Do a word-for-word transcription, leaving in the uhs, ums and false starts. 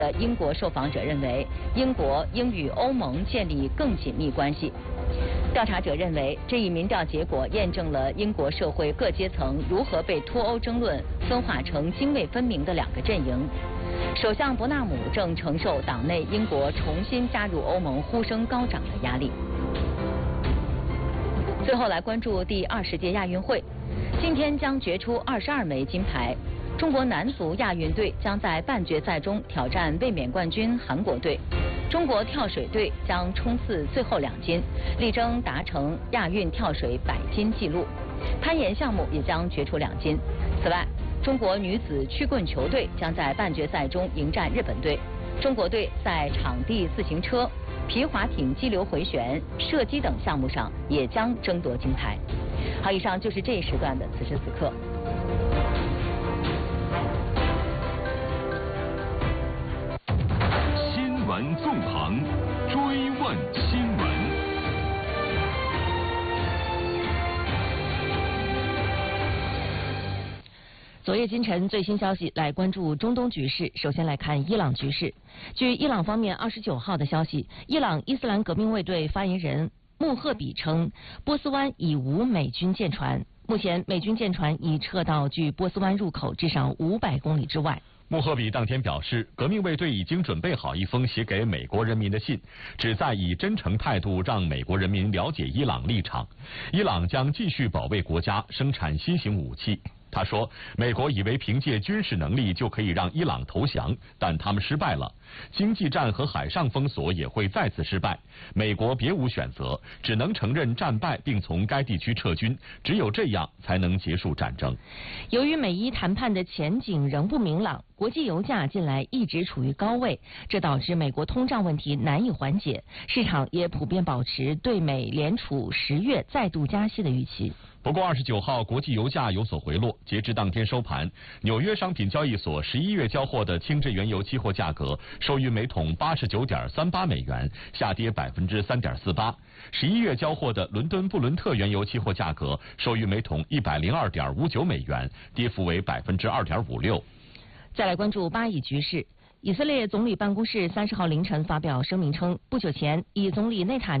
的英国受访者认为，英国应与欧盟建立更紧密关系。调查者认为，这一民调结果验证了英国社会各阶层如何被脱欧争论分化成泾渭分明的两个阵营。首相伯纳姆正承受党内英国重新加入欧盟呼声高涨的压力。最后来关注第二十届亚运会，今天将决出二十二枚金牌。中国男足亚运队将在半决赛中挑战卫冕冠军韩国队。中国跳水队将冲刺最后两金，力争达成亚运跳水百金纪录。攀岩项目也将决出两金。此外，中国女子曲棍球队将在半决赛中迎战日本队。中国队在场地自行车、皮划艇激流回旋、射击等项目上也将争夺金牌。好，以上就是这一时段的此时此刻。 新闻纵横，追问新闻。 昨夜今晨最新消息，来关注中东局势。首先来看伊朗局势。据伊朗方面二十九号的消息，伊朗伊斯兰革命卫队发言人穆赫比称，波斯湾已无美军舰船。目前，美军舰船已撤到距波斯湾入口至少五百公里之外。 穆赫比当天表示，革命卫队已经准备好一封写给美国人民的信，旨在以真诚态度让美国人民了解伊朗立场。伊朗将继续保卫国家，生产新型武器。他说，美国以为凭借军事能力就可以让伊朗投降，但他们失败了。经济战和海上封锁也会再次失败。美国别无选择，只能承认战败并从该地区撤军，只有这样才能结束战争。 由于美伊谈判的前景仍不明朗，国际油价近来一直处于高位，这导致美国通胀问题难以缓解，市场也普遍保持对美联储十月再度加息的预期。 不过二十九号国际油价有所回落，截至当天收盘，纽约商品交易所十一月交货的轻质原油期货价格收于每桶八十九点三八美元，下跌百分之三点四八。十一月交货的伦敦布伦特原油期货价格收于每桶一百零二点五九美元，跌幅为百分之二点五六。 再来关注巴以局势，以色列总理办公室三十号凌晨发表声明称，不久前以总理内塔尼